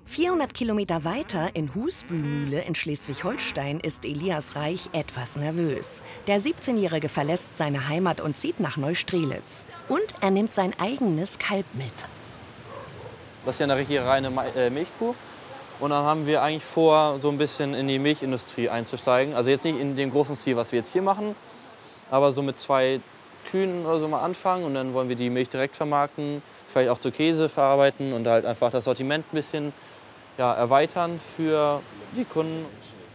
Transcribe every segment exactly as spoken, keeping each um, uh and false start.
vierhundert Kilometer weiter in Husbymühle in Schleswig-Holstein ist Elias Reich etwas nervös. Der siebzehnjährige verlässt seine Heimat und zieht nach Neustrelitz. Und er nimmt sein eigenes Kalb mit. Das ist ja eine richtige reine Milchkuh. Und dann haben wir eigentlich vor, so ein bisschen in die Milchindustrie einzusteigen. Also jetzt nicht in dem großen Stil, was wir jetzt hier machen, aber so mit zwei Kühen oder so mal anfangen. Und dann wollen wir die Milch direkt vermarkten, vielleicht auch zu Käse verarbeiten und halt einfach das Sortiment ein bisschen ja, erweitern für die Kunden.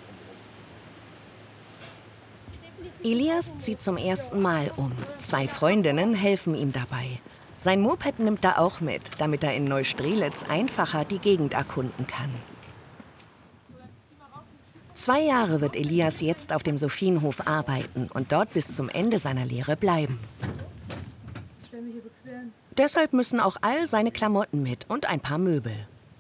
Elias zieht zum ersten Mal um. Zwei Freundinnen helfen ihm dabei. Sein Moped nimmt er auch mit, damit er in Neustrelitz einfacher die Gegend erkunden kann. Zwei Jahre wird Elias jetzt auf dem Sophienhof arbeiten und dort bis zum Ende seiner Lehre bleiben. Deshalb müssen auch all seine Klamotten mit und ein paar Möbel.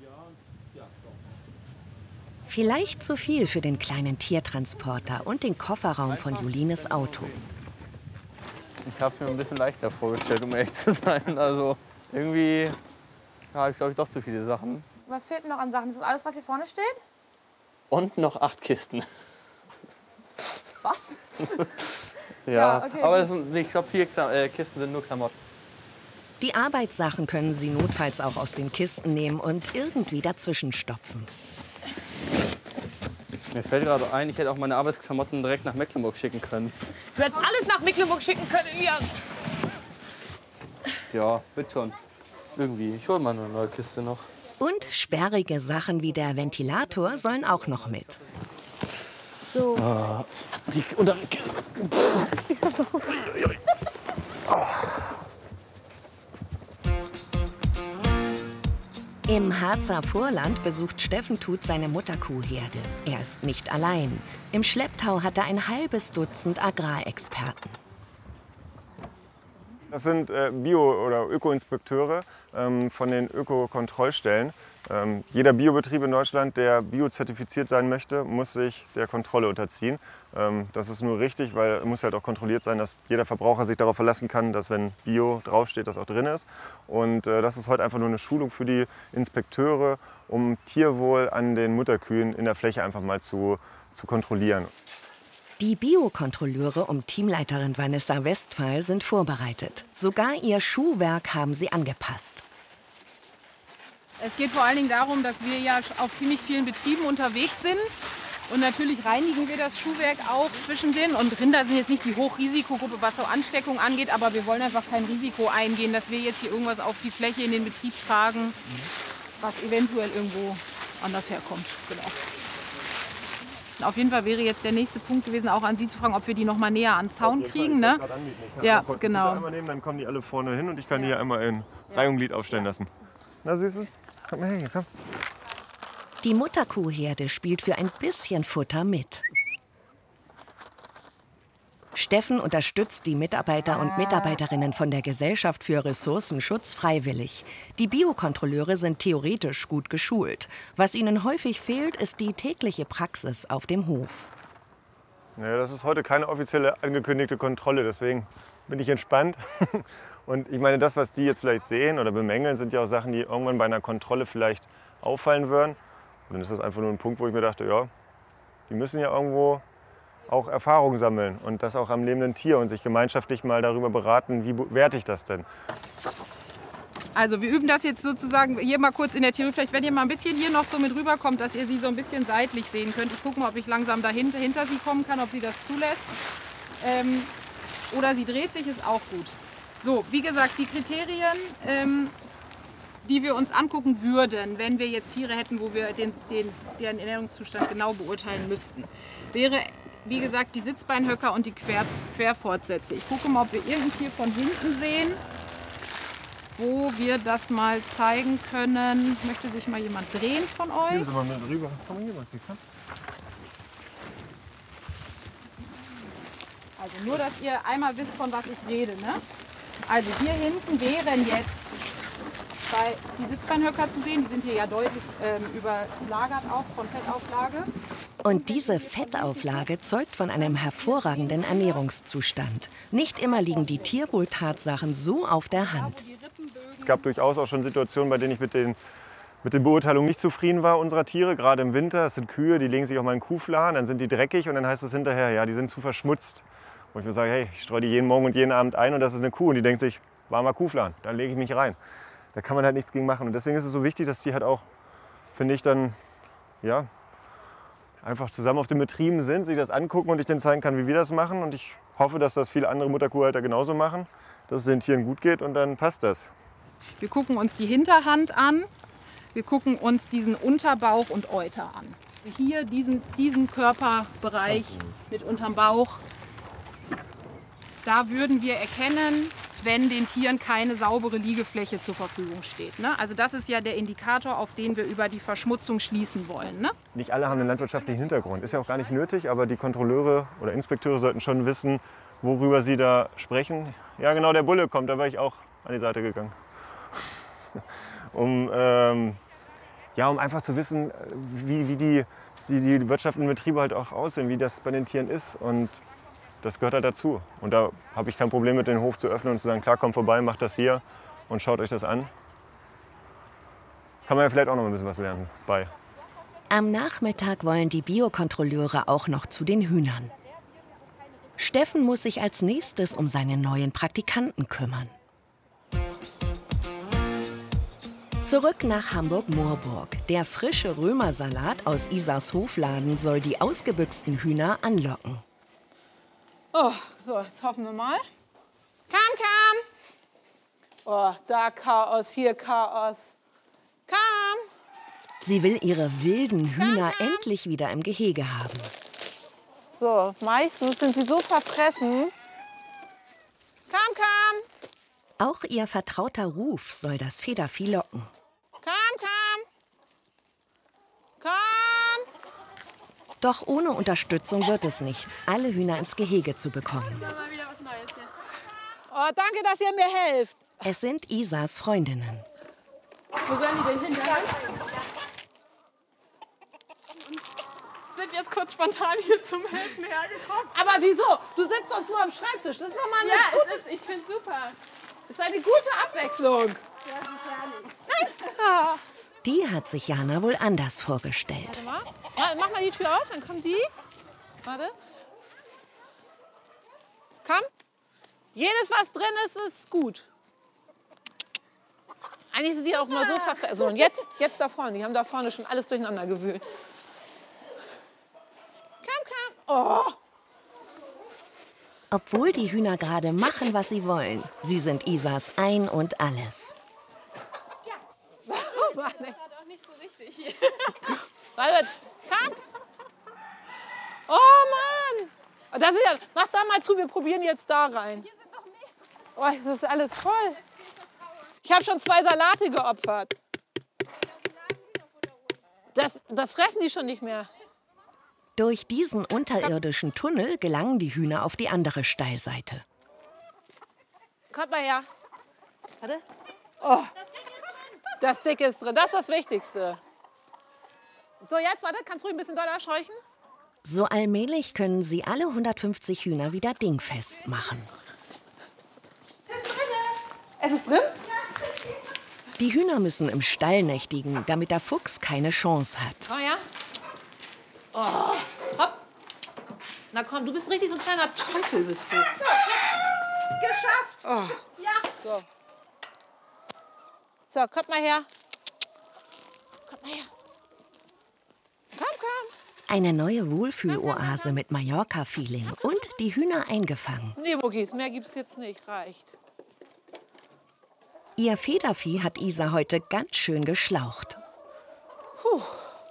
Vielleicht zu viel für den kleinen Tiertransporter und den Kofferraum von Julines Auto. Ich habe es mir ein bisschen leichter vorgestellt, um ehrlich zu sein. Also irgendwie habe ich, glaube ich, doch zu viele Sachen. Was fehlt noch an Sachen? Ist das alles, was hier vorne steht? Und noch acht Kisten. Was? ja, ja okay. Aber das sind, ich glaube, vier Kla äh, Kisten sind nur Klamotten. Die Arbeitssachen können sie notfalls auch aus den Kisten nehmen und irgendwie dazwischen stopfen. Mir fällt gerade ein, ich hätte auch meine Arbeitsklamotten direkt nach Mecklenburg schicken können. Du hättest alles nach Mecklenburg schicken können, Elias. Ja, wird schon. Irgendwie. Ich hole mal eine neue Kiste noch. Und sperrige Sachen wie der Ventilator sollen auch noch mit. So. Ah, die unter der Kiste. Im Harzer Vorland besucht Steffen Tuth seine Mutterkuhherde. Er ist nicht allein. Im Schlepptau hat er ein halbes Dutzend Agrarexperten. Das sind äh, Bio- oder Öko-Inspekteure ähm, von den Öko-Kontrollstellen. Ähm, jeder Biobetrieb in Deutschland, der biozertifiziert sein möchte, muss sich der Kontrolle unterziehen. Ähm, das ist nur richtig, weil es muss halt auch kontrolliert sein, dass jeder Verbraucher sich darauf verlassen kann, dass wenn Bio draufsteht, das auch drin ist. Und äh, das ist heute einfach nur eine Schulung für die Inspekteure, um Tierwohl an den Mutterkühen in der Fläche einfach mal zu, zu kontrollieren. Die Biokontrolleure um Teamleiterin Vanessa Westphal sind vorbereitet. Sogar ihr Schuhwerk haben sie angepasst. Es geht vor allen Dingen darum, dass wir ja auf ziemlich vielen Betrieben unterwegs sind. Und natürlich reinigen wir das Schuhwerk auch zwischendrin. Und Rinder sind jetzt nicht die Hochrisikogruppe, was so Ansteckung angeht. Aber wir wollen einfach kein Risiko eingehen, dass wir jetzt hier irgendwas auf die Fläche in den Betrieb tragen, was eventuell irgendwo anders herkommt. Genau. Auf jeden Fall wäre jetzt der nächste Punkt gewesen, auch an Sie zu fragen, ob wir die noch mal näher an den Zaun kriegen. Ne? Ja, genau. Einmal nehmen, dann kommen die alle vorne hin und ich kann die hier einmal in Reihe und Glied aufstellen lassen. Na Süßes, komm mal her, hier, komm. Die Mutterkuhherde spielt für ein bisschen Futter mit. Steffen unterstützt die Mitarbeiter und Mitarbeiterinnen von der Gesellschaft für Ressourcenschutz freiwillig. Die Biokontrolleure sind theoretisch gut geschult. Was ihnen häufig fehlt, ist die tägliche Praxis auf dem Hof. Ja, das ist heute keine offizielle angekündigte Kontrolle, deswegen bin ich entspannt. Und ich meine, das, was die jetzt vielleicht sehen oder bemängeln, sind ja auch Sachen, die irgendwann bei einer Kontrolle vielleicht auffallen würden. Und dann ist das einfach nur ein Punkt, wo ich mir dachte, ja, die müssen ja irgendwo auch Erfahrung sammeln und das auch am lebenden Tier und sich gemeinschaftlich mal darüber beraten, wie werte ich das denn. Also wir üben das jetzt sozusagen hier mal kurz in der Theorie. Vielleicht, wenn ihr mal ein bisschen hier noch so mit rüberkommt, dass ihr sie so ein bisschen seitlich sehen könnt. Ich gucke mal, ob ich langsam dahinter hinter sie kommen kann, ob sie das zulässt. Ähm, oder sie dreht sich, ist auch gut. So, wie gesagt, die Kriterien, ähm, die wir uns angucken würden, wenn wir jetzt Tiere hätten, wo wir den, den, deren Ernährungszustand genau beurteilen müssten, wäre, wie gesagt, die Sitzbeinhöcker und die Quer, Querfortsätze. Ich gucke mal, ob wir irgendein Tier von hinten sehen, wo wir das mal zeigen können. Möchte sich mal jemand drehen von euch? Hier sind wir mit rüber. Komm hier, was hier kann. Also nur, dass ihr einmal wisst, von was ich rede. Ne? Also hier hinten wären jetzt zwei, die Sitzbeinhöcker zu sehen. Die sind hier ja deutlich ähm, überlagert auch von Fettauflage. Und diese Fettauflage zeugt von einem hervorragenden Ernährungszustand. Nicht immer liegen die Tierwohltatsachen so auf der Hand. Es gab durchaus auch schon Situationen, bei denen ich mit den mit der Beurteilung nicht zufrieden war unserer Tiere, gerade im Winter. Es sind Kühe, die legen sich auf meinen Kuhfladen, dann sind die dreckig und dann heißt es hinterher, ja, die sind zu verschmutzt. Wo ich mir sage, hey, ich streue die jeden Morgen und jeden Abend ein und das ist eine Kuh und die denkt sich, warmer Kuhfladen, da lege ich mich rein. Da kann man halt nichts gegen machen und deswegen ist es so wichtig, dass die halt auch, finde ich, dann ja, einfach zusammen auf den Betrieben sind, sich das angucken und ich denen zeigen kann, wie wir das machen und ich hoffe, dass das viele andere Mutterkuhhalter genauso machen, dass es den Tieren gut geht und dann passt das. Wir gucken uns die Hinterhand an, wir gucken uns diesen Unterbauch und Euter an. Hier diesen, diesen Körperbereich mit unterm Bauch, da würden wir erkennen, wenn den Tieren keine saubere Liegefläche zur Verfügung steht. Ne? Also das ist ja der Indikator, auf den wir über die Verschmutzung schließen wollen. Ne? Nicht alle haben einen landwirtschaftlichen Hintergrund, ist ja auch gar nicht nötig, aber die Kontrolleure oder Inspekteure sollten schon wissen, worüber sie da sprechen. Ja genau, der Bulle kommt, da war ich auch an die Seite gegangen. um, ähm, ja, um einfach zu wissen, wie, wie die, die, die wirtschaftlichen Betriebe halt auch aussehen, wie das bei den Tieren ist. Und das gehört halt dazu. Und da habe ich kein Problem mit, den Hof zu öffnen und zu sagen, klar, kommt vorbei, macht das hier und schaut euch das an. Kann man ja vielleicht auch noch ein bisschen was lernen bei. Am Nachmittag wollen die Biokontrolleure auch noch zu den Hühnern. Steffen muss sich als nächstes um seine neuen Praktikanten kümmern. Zurück nach Hamburg-Moorburg. Der frische Römersalat aus Isas Hofladen soll die ausgebüxten Hühner anlocken. Oh, so, jetzt hoffen wir mal. Kam, kam! Oh, da Chaos, hier Chaos. Kam! Sie will ihre wilden Hühner endlich wieder im Gehege haben. So, meistens sind sie so verfressen. Kam, kam! Auch ihr vertrauter Ruf soll das Federvieh locken. Kam, kam! Kam! Doch ohne Unterstützung wird es nichts, alle Hühner ins Gehege zu bekommen. Oh, danke, dass ihr mir helft. Es sind Isas Freundinnen. Wo sollen die denn hin? Sind jetzt kurz spontan hier zum Helfen hergekommen. Aber wieso? Du sitzt sonst nur am Schreibtisch. Das ist doch mal eine Ja, gute, es ist, ich finde super. ist eine gute Abwechslung. Die hat sich Jana wohl anders vorgestellt. Warte mal. Ja, mach mal die Tür auf, dann kommt die. Warte. Komm. Jedes, was drin ist, ist gut. Eigentlich ist sie auch mal so verfressen. So, und jetzt, jetzt da vorne. Die haben da vorne schon alles durcheinander gewühlt. Komm, komm. Oh. Obwohl die Hühner gerade machen, was sie wollen. Sie sind Isas Ein und Alles. Oh Mann, ey. Warte, komm. Oh Mann. Das ist ja, mach da mal zu, wir probieren jetzt da rein. Oh, das ist alles voll. Ich habe schon zwei Salate geopfert. Das, das fressen die schon nicht mehr. Durch diesen unterirdischen Tunnel gelangen die Hühner auf die andere Steilseite. Kommt mal her. Warte. Oh, das Dicke ist drin. Das ist das Wichtigste. So, jetzt, warte, kannst du ruhig ein bisschen doller scheuchen? So allmählich können sie alle hundertfünfzig Hühner wieder dingfest machen. Es ist drin? Die Hühner müssen im Stall nächtigen, damit der Fuchs keine Chance hat. Oh ja. Oh, hopp. Na komm, du bist richtig so ein kleiner Teufel, bist du. So, jetzt geschafft. Oh. Ja. So. So, kommt mal her. Kommt mal her. Komm, komm. Eine neue Wohlfühloase mit Mallorca-Feeling und die Hühner eingefangen. Nee, Muckis, mehr gibt's jetzt nicht. Reicht. Ihr Federvieh hat Isa heute ganz schön geschlaucht. Puh.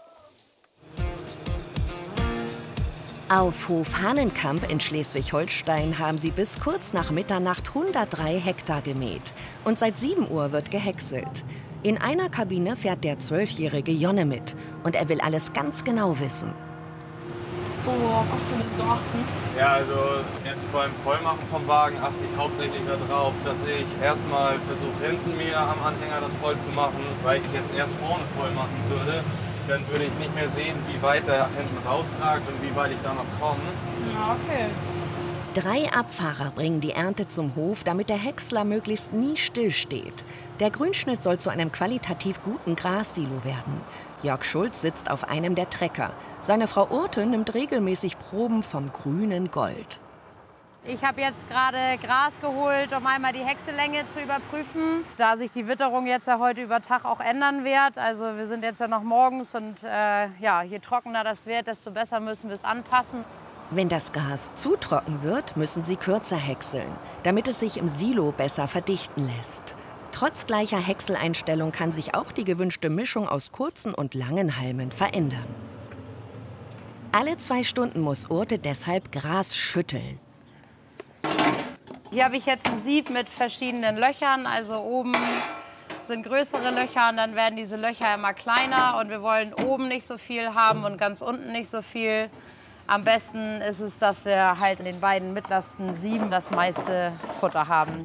Auf Hof Hahnenkamp in Schleswig-Holstein haben sie bis kurz nach Mitternacht hundertdrei Hektar gemäht. Und seit sieben Uhr wird gehäckselt. In einer Kabine fährt der zwölfjährige Jonne mit. Und er will alles ganz genau wissen. Worauf hast du denn so achten? Ja, also jetzt beim Vollmachen vom Wagen achte ich hauptsächlich darauf, dass ich erstmal versuche, hinten mir am Anhänger das voll zu machen, weil ich jetzt erst vorne voll machen würde. Dann würde ich nicht mehr sehen, wie weit der hinten rausragt und wie weit ich da noch komme. Ja, okay. Drei Abfahrer bringen die Ernte zum Hof, damit der Häcksler möglichst nie stillsteht. Der Grünschnitt soll zu einem qualitativ guten Grassilo werden. Jörg Schulz sitzt auf einem der Trecker. Seine Frau Urte nimmt regelmäßig Proben vom grünen Gold. Ich habe jetzt gerade Gras geholt, um einmal die Häcksellänge zu überprüfen. Da sich die Witterung jetzt ja heute über Tag auch ändern wird, also wir sind jetzt ja noch morgens und äh, ja, je trockener das wird, desto besser müssen wir es anpassen. Wenn das Gras zu trocken wird, müssen sie kürzer häckseln, damit es sich im Silo besser verdichten lässt. Trotz gleicher Häckseleinstellung kann sich auch die gewünschte Mischung aus kurzen und langen Halmen verändern. Alle zwei Stunden muss Urte deshalb Gras schütteln. Hier habe ich jetzt ein Sieb mit verschiedenen Löchern, also oben sind größere Löcher und dann werden diese Löcher immer kleiner und wir wollen oben nicht so viel haben und ganz unten nicht so viel. Am besten ist es, dass wir halt in den beiden mittlersten Sieben das meiste Futter haben.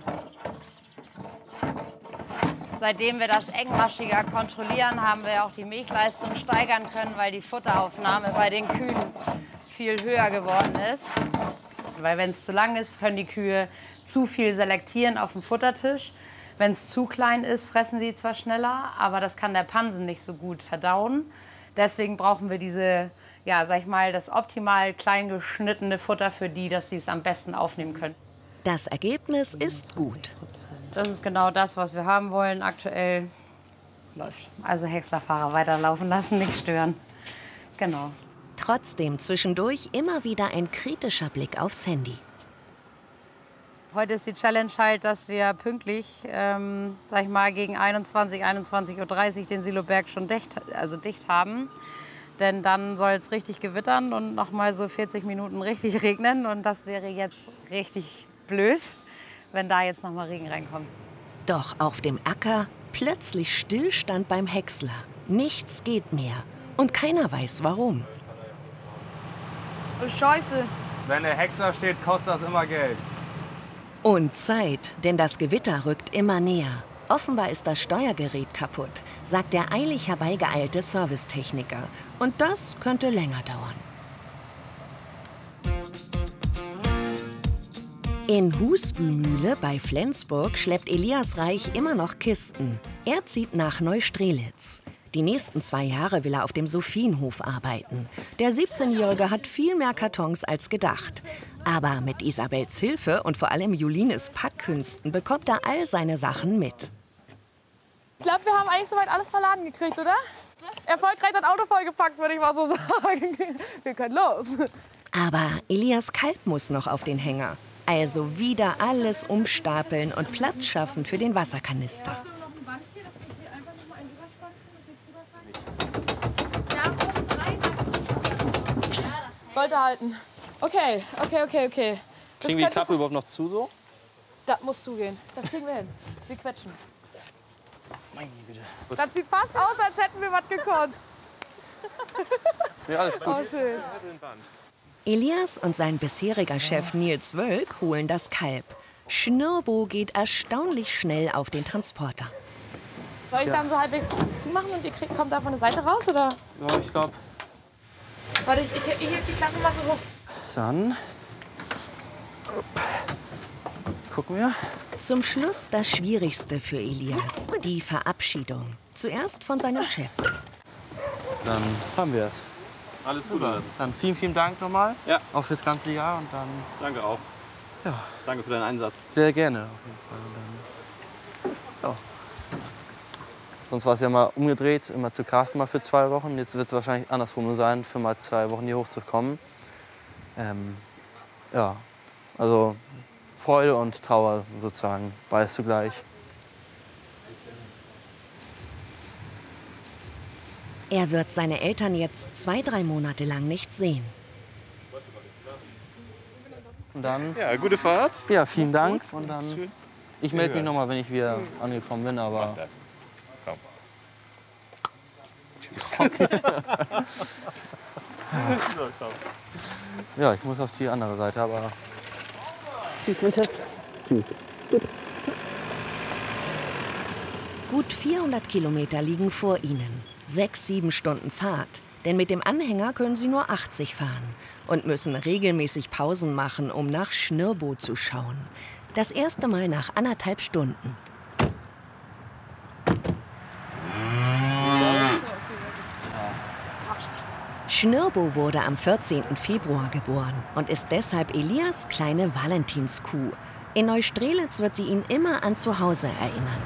Seitdem wir das engmaschiger kontrollieren, haben wir auch die Milchleistung steigern können, weil die Futteraufnahme bei den Kühen viel höher geworden ist. Weil wenn es zu lang ist, können die Kühe zu viel selektieren auf dem Futtertisch. Wenn es zu klein ist, fressen sie zwar schneller, aber das kann der Pansen nicht so gut verdauen. Deswegen brauchen wir diese, ja, sag ich mal, das optimal klein geschnittene Futter für die, dass sie es am besten aufnehmen können. Das Ergebnis ist gut. Das ist genau das, was wir haben wollen. Aktuell läuft. Also Häckslerfahrer weiterlaufen lassen, nicht stören. Genau. Trotzdem zwischendurch immer wieder ein kritischer Blick aufs Handy. Heute ist die Challenge halt, dass wir pünktlich, ähm, sag ich mal, gegen einundzwanzig, einundzwanzig Uhr dreißig den Siloberg schon dicht, also dicht haben. Denn dann soll es richtig gewittern und noch mal so vierzig Minuten richtig regnen. Und das wäre jetzt richtig blöd, wenn da jetzt noch mal Regen reinkommt. Doch auf dem Acker plötzlich Stillstand beim Häcksler. Nichts geht mehr. Und keiner weiß, warum. Oh, Scheiße. Wenn der Häcksler steht, kostet das immer Geld. Und Zeit, denn das Gewitter rückt immer näher. Offenbar ist das Steuergerät kaputt, sagt der eilig herbeigeeilte Servicetechniker. Und das könnte länger dauern. In Husbymühle bei Flensburg schleppt Elias Reich immer noch Kisten. Er zieht nach Neustrelitz. Die nächsten zwei Jahre will er auf dem Sophienhof arbeiten. Der siebzehnjährige hat viel mehr Kartons als gedacht. Aber mit Isabels Hilfe und vor allem Julines Packkünsten bekommt er all seine Sachen mit. Ich glaube, wir haben eigentlich soweit alles verladen gekriegt, oder? Erfolgreich das Auto vollgepackt, würde ich mal so sagen. Wir können los. Aber Elias Kalb muss noch auf den Hänger. Also wieder alles umstapeln und Platz schaffen für den Wasserkanister. Sollte halten. Okay, okay, okay, okay. Das Kriegen wir die könnte- Klappe überhaupt noch zu so? Das muss zugehen. Das kriegen wir hin. Wir quetschen. Meine Güte. Das sieht fast aus, als hätten wir was gekonnt. Ja, alles gut. Oh, schön. Elias und sein bisheriger Chef Nils Wölk holen das Kalb. Schnurbo geht erstaunlich schnell auf den Transporter. Soll ich dann so halbwegs zumachen und ihr kriegt, kommt da von der Seite raus, oder? Ja, ich glaube. Warte, ich, ich, ich heb die Klappe mal so hoch. Dann. Gucken wir. Zum Schluss das Schwierigste für Elias, die Verabschiedung. Zuerst von seinem Chef. Dann haben wir es. Alles Gute. Dann vielen, vielen Dank nochmal. Ja. Auch fürs ganze Jahr und dann. Danke auch. Ja. Danke für deinen Einsatz. Sehr gerne. Auf jeden Fall. Und dann, ja. Sonst war es ja mal umgedreht, immer zu Carsten mal für zwei Wochen. Jetzt wird es wahrscheinlich andersrum sein, für mal zwei Wochen hier hochzukommen. Ähm, ja, also Freude und Trauer sozusagen, beides zugleich. Er wird seine Eltern jetzt zwei, drei Monate lang nicht sehen. Und dann, Ja, gute Fahrt. ja, vielen Dank. Und dann, Schön. ich melde mich nochmal, wenn ich wieder angekommen bin, aber Das. Komm. ja, ich muss auf die andere Seite, aber Gut vierhundert Kilometer liegen vor ihnen. Sechs, sieben Stunden Fahrt. Denn mit dem Anhänger können sie nur achtzig fahren und müssen regelmäßig Pausen machen, um nach Schnirbo zu schauen. Das erste Mal nach anderthalb Stunden. Schnirbo wurde am vierzehnten Februar geboren und ist deshalb Elias kleine Valentinskuh. In Neustrelitz wird sie ihn immer an zu Hause erinnern.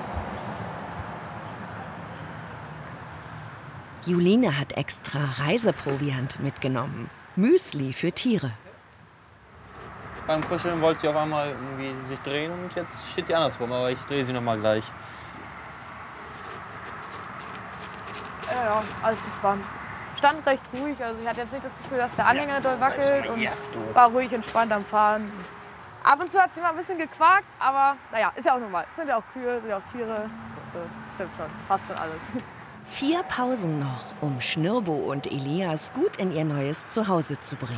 Juline hat extra Reiseproviant mitgenommen. Müsli für Tiere. Beim Kuscheln wollte sie auf einmal irgendwie sich drehen und jetzt steht sie andersrum, aber ich drehe sie noch mal gleich. Ja, ja, alles entspannt. Stand recht ruhig, also ich hatte jetzt nicht das Gefühl, dass der Anhänger doll wackelt und war ruhig entspannt am Fahren. Ab und zu hat sie mal ein bisschen gequakt, aber naja, ist ja auch normal. Es sind ja auch Kühe, sind ja auch Tiere. Das stimmt schon, passt schon alles. Vier Pausen noch, um Schnirbo und Elias gut in ihr neues Zuhause zu bringen.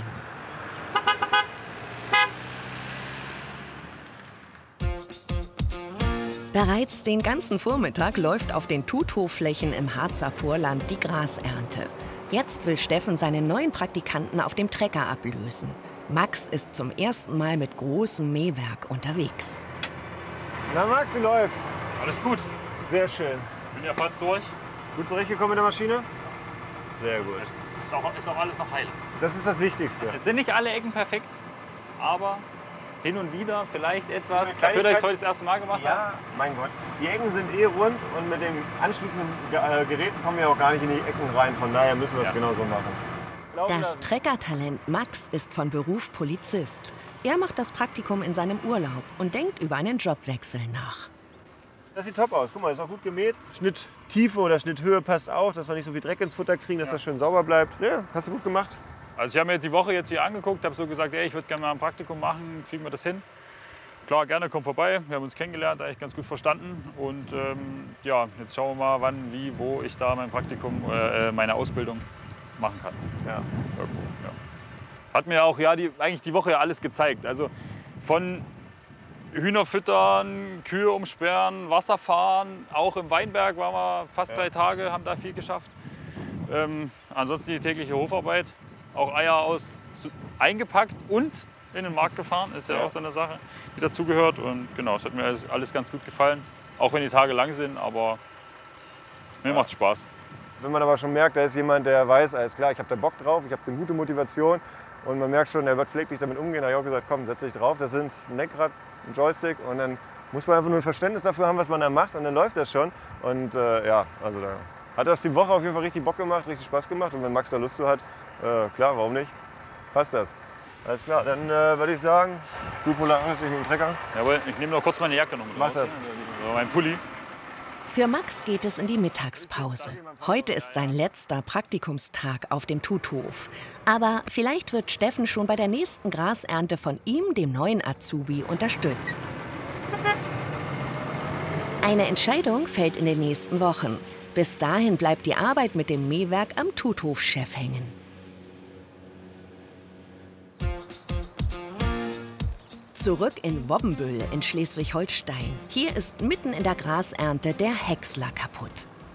Bereits den ganzen Vormittag läuft auf den Tuthoflächen im Harzer Vorland die Grasernte. Jetzt will Steffen seine neuen Praktikanten auf dem Trecker ablösen. Max ist zum ersten Mal mit großem Mähwerk unterwegs. Na Max, wie läuft's? Alles gut. Sehr schön. Bin ja fast durch. Gut zurechtgekommen mit der Maschine? Sehr gut. Ist auch, ist auch alles noch heil. Das ist das Wichtigste. Es sind nicht alle Ecken perfekt, aber hin und wieder vielleicht etwas. Eine Dafür, dass ich es Kleinigkeit- heute das erste Mal gemacht habe. Ja, mein Gott. Die Ecken sind eh rund und mit den anschließenden Ge- äh, Geräten kommen wir auch gar nicht in die Ecken rein. Von daher müssen wir es Ja. genauso machen. Laufen Das lassen. Treckertalent Max ist von Beruf Polizist. Er macht das Praktikum in seinem Urlaub und denkt über einen Jobwechsel nach. Das sieht top aus. Guck mal, ist auch gut gemäht. Schnitttiefe oder Schnitthöhe passt auch, dass wir nicht so viel Dreck ins Futter kriegen, dass das schön sauber bleibt. Ja, hast du gut gemacht. Also ich habe mir jetzt die Woche jetzt hier angeguckt, habe so gesagt, ey, ich würde gerne mal ein Praktikum machen, kriegen wir das hin? Klar, gerne, komm vorbei. Wir haben uns kennengelernt, eigentlich ganz gut verstanden. Und ähm, ja, jetzt schauen wir mal, wann, wie, wo ich da mein Praktikum, äh, meine Ausbildung machen kann. Ja. Irgendwo, ja. Hat mir auch ja, die, eigentlich die Woche ja alles gezeigt. Also von Hühner füttern, Kühe umsperren, Wasser fahren. Auch im Weinberg waren wir fast Ja. drei Tage, haben da viel geschafft. Ähm, ansonsten die tägliche Hofarbeit. Auch Eier aus, eingepackt und in den Markt gefahren. Ist ja, Ja. auch so eine Sache, die dazugehört. Und genau, es hat mir alles, alles ganz gut gefallen. Auch wenn die Tage lang sind, aber mir macht Spaß. Wenn man aber schon merkt, da ist jemand, der weiß, alles klar, ich habe da Bock drauf, ich habe eine gute Motivation und man merkt schon, der wird pfleglich damit umgehen, da habe ich auch gesagt, komm, setz dich drauf, das sind ein Lenkrad, ein Joystick und dann muss man einfach nur ein Verständnis dafür haben, was man da macht und dann läuft das schon. Und äh, ja, also da hat das die Woche auf jeden Fall richtig Bock gemacht, richtig Spaß gemacht und wenn Max da Lust zu hat, äh, klar, warum nicht, passt das. Alles klar, dann äh, würde ich sagen, du Polaris, ich mit dem Trecker. Jawohl, ich nehme noch kurz meine Jacke noch mit Mach raus. das. So, mein Pulli. Für Max geht es in die Mittagspause. Heute ist sein letzter Praktikumstag auf dem Tuthof. Aber vielleicht wird Steffen schon bei der nächsten Grasernte von ihm, dem neuen Azubi, unterstützt. Eine Entscheidung fällt in den nächsten Wochen. Bis dahin bleibt die Arbeit mit dem Mähwerk am Tuthofchef hängen. Zurück in Wobbenbüll in Schleswig-Holstein. Hier ist mitten in der Grasernte der Häcksler kaputt.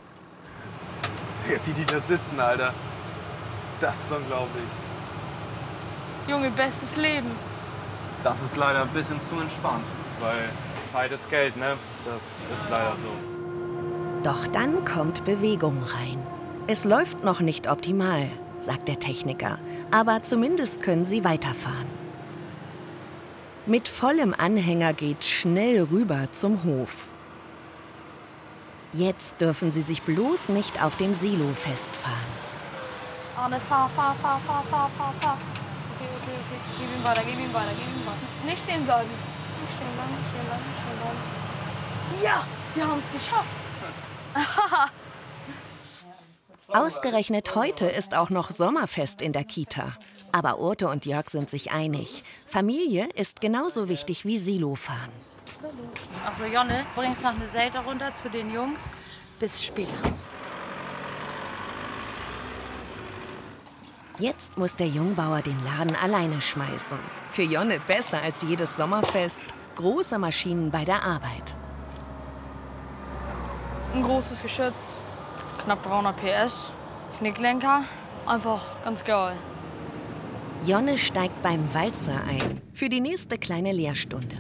Wie die da sitzen, Alter. Das ist unglaublich. Junge, bestes Leben. Das ist leider ein bisschen zu entspannt, weil Zeit ist Geld, ne? Das ist leider so. Doch dann kommt Bewegung rein. Es läuft noch nicht optimal, sagt der Techniker. Aber zumindest können sie weiterfahren. Mit vollem Anhänger geht's schnell rüber zum Hof. Jetzt dürfen sie sich bloß nicht auf dem Silo festfahren. Arne, fahr, fahr, fahr, fahr, fahr, fahr, fahr. Okay, okay, okay. Gib ihm weiter, gib ihm weiter, gib ihm weiter. Nicht stehen bleiben. Nicht stehen bleiben, nicht stehen bleiben, nicht stehen bleiben. Ja, wir haben es geschafft. Ausgerechnet heute ist auch noch Sommerfest in der Kita. Aber Urte und Jörg sind sich einig. Familie ist genauso wichtig wie Silofahren. Achso, Jonne, bringst noch eine Selte runter zu den Jungs. Bis später. Jetzt muss der Jungbauer den Laden alleine schmeißen. Für Jonne besser als jedes Sommerfest. Große Maschinen bei der Arbeit. Ein großes Geschütz, knapp dreihundert P S. Knicklenker, einfach ganz geil. Jonne steigt beim Walzer ein für die nächste kleine Lehrstunde.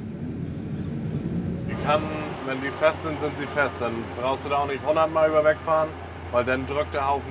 Die kann, wenn die fest sind, sind sie fest. Dann brauchst du da auch nicht hundertmal über wegfahren, weil dann drückt der Haufen